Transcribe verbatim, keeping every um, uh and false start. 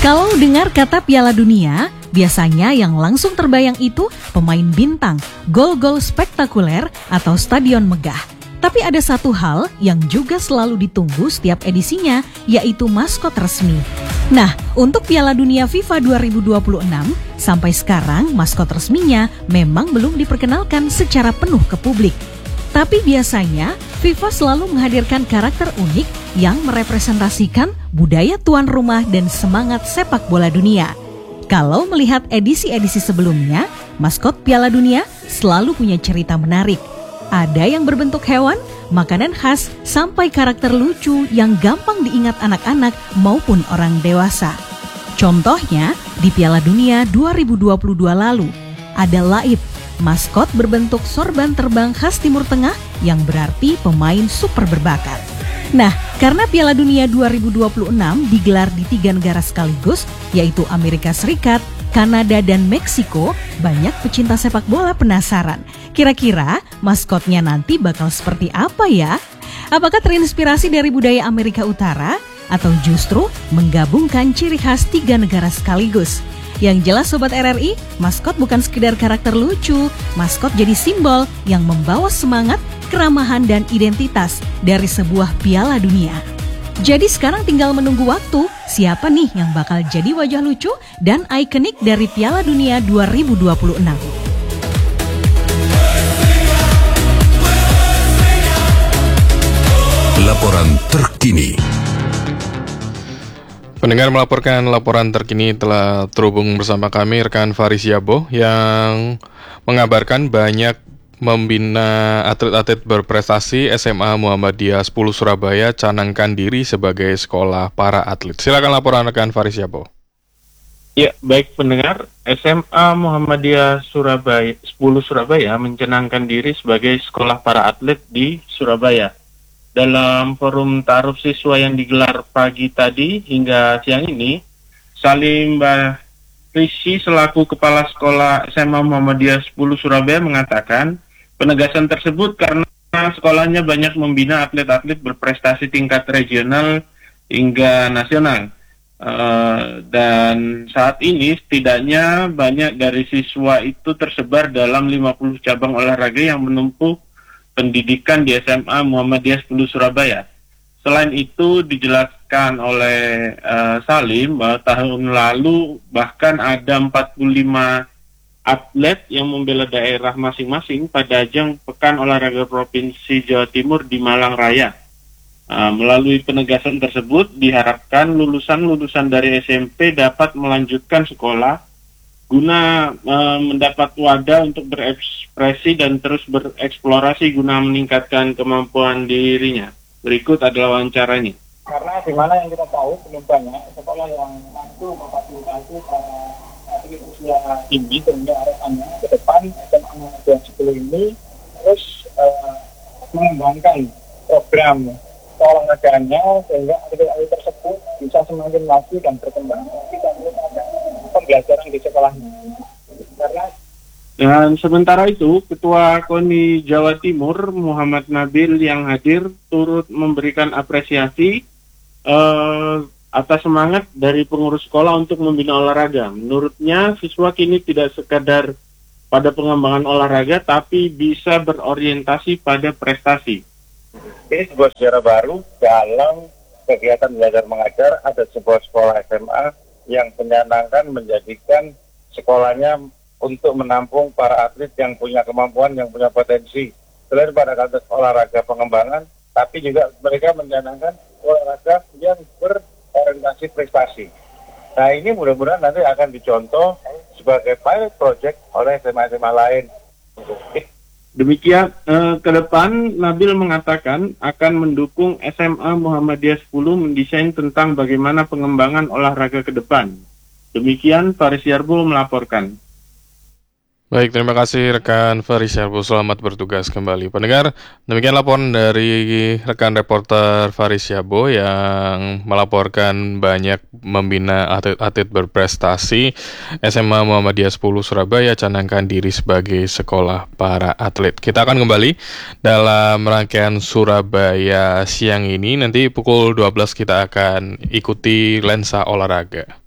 Kalau dengar kata Piala Dunia, biasanya yang langsung terbayang itu pemain bintang, gol-gol spektakuler, atau stadion megah. Tapi ada satu hal yang juga selalu ditunggu setiap edisinya, yaitu maskot resmi. Nah, untuk Piala Dunia FIFA dua ribu dua puluh enam, sampai sekarang maskot resminya memang belum diperkenalkan secara penuh ke publik. Tapi biasanya FIFA selalu menghadirkan karakter unik yang merepresentasikan budaya tuan rumah dan semangat sepak bola dunia. Kalau melihat edisi-edisi sebelumnya, maskot Piala Dunia selalu punya cerita menarik. Ada yang berbentuk hewan, makanan khas, sampai karakter lucu yang gampang diingat anak-anak maupun orang dewasa. Contohnya, di Piala Dunia dua ribu dua puluh dua lalu, ada Laib, maskot berbentuk sorban terbang khas Timur Tengah yang berarti pemain super berbakat. Nah, karena Piala Dunia dua ribu dua puluh enam digelar di tiga negara sekaligus, yaitu Amerika Serikat, Kanada, dan Meksiko, banyak pecinta sepak bola penasaran. Kira-kira maskotnya nanti bakal seperti apa ya? Apakah terinspirasi dari budaya Amerika Utara atau justru menggabungkan ciri khas tiga negara sekaligus? Yang jelas Sobat R R I, maskot bukan sekedar karakter lucu, maskot jadi simbol yang membawa semangat, keramahan, dan identitas dari sebuah Piala Dunia. Jadi sekarang tinggal menunggu waktu, siapa nih yang bakal jadi wajah lucu dan ikonik dari Piala Dunia dua ribu dua puluh enam. Laporan terkini. Pendengar melaporkan laporan terkini telah terhubung bersama kami rekan Faris Yabo yang mengabarkan banyak membina atlet-atlet berprestasi S M A Muhammadiyah sepuluh Surabaya canangkan diri sebagai sekolah para atlet. Silakan laporan rekan Faris Yabo. Ya, baik pendengar, S M A Muhammadiyah Surabaya sepuluh Surabaya mencanangkan diri sebagai sekolah para atlet di Surabaya. Dalam forum ta'aruf siswa yang digelar pagi tadi hingga siang ini, Salim Bahrisi selaku Kepala Sekolah S M A Muhammadiyah sepuluh Surabaya mengatakan penegasan tersebut karena sekolahnya banyak membina atlet-atlet berprestasi tingkat regional hingga nasional. Uh, dan saat ini setidaknya banyak dari siswa itu tersebar dalam lima puluh cabang olahraga yang menempuh pendidikan di S M A Muhammadiyah sepuluh Surabaya. Selain itu dijelaskan oleh uh, Salim bahwa tahun lalu bahkan ada empat puluh lima atlet yang membela daerah masing-masing pada ajang Pekan Olahraga Provinsi Jawa Timur di Malang Raya. Uh, melalui penegasan tersebut diharapkan lulusan-lulusan dari S M P dapat melanjutkan sekolah guna uh, mendapat wadah untuk berekspresi dan terus bereksplorasi guna meningkatkan kemampuan dirinya. Berikut adalah wawancaranya. Karena di mana yang kita tahu belum banyak sekolah yang mampu memfasilitasi para atlet usia tinggi sehingga harapannya ke depan S M A Muhammadiyah sepuluh ini terus uh, mengembangkan program olahraganya sehingga atlet-atlet tersebut bisa semakin maju dan berkembang. Kita pembelajaran di sekolahnya. Karena dan sementara itu, Ketua KONI Jawa Timur Muhammad Nabil yang hadir turut memberikan apresiasi uh, atas semangat dari pengurus sekolah untuk membina olahraga. Menurutnya, siswa kini tidak sekadar pada pengembangan olahraga, tapi bisa berorientasi pada prestasi. Ini sebuah sejarah baru dalam kegiatan belajar mengajar. Ada sebuah sekolah S M A yang menyenangkan menjadikan sekolahnya untuk menampung para atlet yang punya kemampuan, yang punya potensi. Selain pada konteks olahraga pengembangan, tapi juga mereka menyenangkan olahraga yang berorientasi prestasi. Nah ini mudah-mudahan nanti akan dicontoh sebagai pilot project oleh S M A-S M A lain. Demikian, eh, ke depan Nabil mengatakan akan mendukung S M A Muhammadiyah sepuluh mendesain tentang bagaimana pengembangan olahraga ke depan. Demikian, Faris Yarbo melaporkan. Baik, terima kasih rekan Faris Yarbo, selamat bertugas kembali. Pendengar, demikian laporan dari rekan reporter Faris Yarbo yang melaporkan banyak membina atlet-atlet berprestasi. S M A Muhammadiyah sepuluh Surabaya canangkan diri sebagai sekolah para atlet. Kita akan kembali dalam rangkaian Surabaya siang ini. Nanti pukul dua belas kita akan ikuti lensa olahraga.